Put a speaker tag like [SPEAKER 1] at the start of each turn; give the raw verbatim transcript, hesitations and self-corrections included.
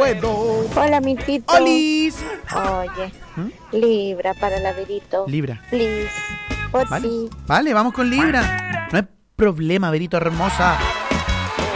[SPEAKER 1] puedo.
[SPEAKER 2] Hola, mijito.
[SPEAKER 1] ¡Olis!
[SPEAKER 2] Oye,
[SPEAKER 1] ¿Mm?
[SPEAKER 2] Libra para la Verito.
[SPEAKER 1] Libra.
[SPEAKER 2] Please. Por
[SPEAKER 1] Vale.
[SPEAKER 2] ti.
[SPEAKER 1] Vale, vamos con Libra. No hay problema, Verito hermosa.